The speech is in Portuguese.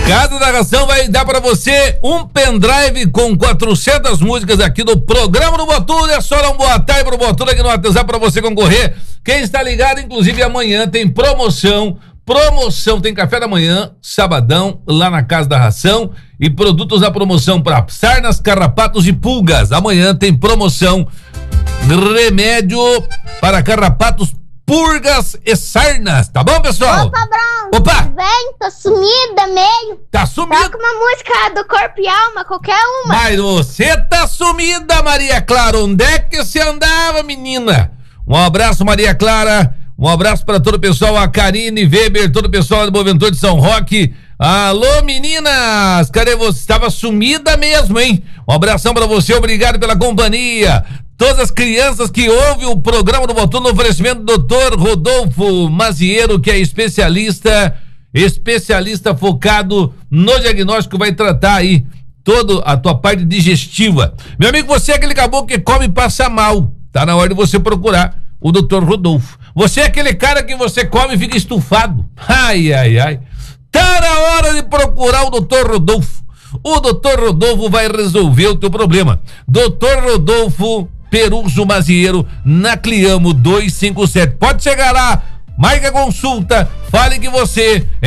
Casa da Ração vai dar pra você um pendrive com 400 músicas aqui do programa do Botudo. É só dar um boa tarde pro Botudo aqui no WhatsApp pra você concorrer. Quem está ligado, inclusive amanhã tem promoção, tem café da manhã, sabadão, lá na Casa da Ração e produtos da promoção para sarnas, carrapatos e pulgas. Amanhã tem promoção, remédio para carrapatos, purgas e sarnas, tá bom, pessoal? Opa, Brown! Opa! Vem, tô sumida meio. Tá sumida? Toca uma música do Corpo e Alma, qualquer uma. Mas você tá sumida, Maria Clara. Onde é que você andava, menina? Um abraço, Maria Clara. Um abraço para todo o pessoal, a Karine Weber, todo o pessoal do Boaventura de São Roque. Alô, meninas! Cadê você? Estava sumida mesmo, hein? Um abração para você, obrigado pela companhia. Todas as crianças que ouvem o programa do Botudo no oferecimento do Dr. Rodolfo Mazieiro, que é especialista focado no diagnóstico, vai tratar aí toda a tua parte digestiva. Meu amigo, você é aquele caboclo que come e passa mal. Tá na hora de você procurar o Dr. Rodolfo. Você é aquele cara que você come e fica estufado. Ai, ai, ai. Tá na hora de procurar o Dr. Rodolfo. O Dr. Rodolfo vai resolver o teu problema. Dr. Rodolfo Peruso Mazieiro, na Cliamo 257. Pode chegar lá, marque a consulta, fale que você é